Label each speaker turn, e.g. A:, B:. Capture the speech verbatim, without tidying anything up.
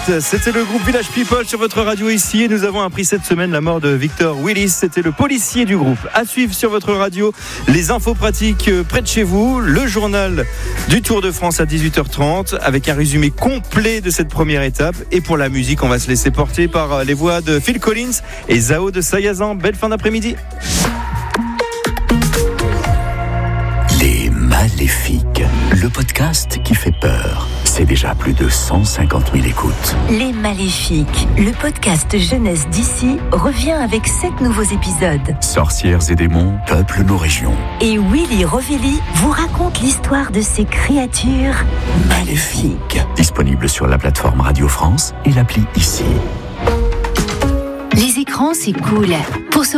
A: Ghost, c'était le groupe Village People sur votre radio ici et nous avons appris cette semaine la mort de Victor Willis, c'était le policier du groupe. À suivre sur votre radio, les infos pratiques près de chez vous, le journal du Tour de France à dix-huit heures trente avec un résumé complet de cette première étape et pour la musique, on va se laisser porter par les voix de Phil Collins et Zao de Sayazan. Belle fin d'après-midi.
B: Les Maléfiques, le podcast qui fait peur. C'est déjà plus de cent cinquante mille écoutes.
C: Les Maléfiques, le podcast jeunesse d'ici, revient avec sept nouveaux épisodes.
B: Sorcières et démons peuplent nos régions.
C: Et Willy Rovelli vous raconte l'histoire de ces créatures maléfiques.
B: Disponible sur la plateforme Radio France et l'appli Ici.
C: Les écrans, c'est cool. Pour se